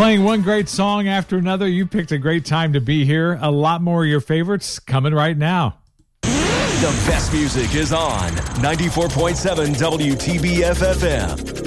Playing one great song after another. You picked a great time to be here. A lot more of your favorites coming right now. The best music is on 94.7 WTBF FM.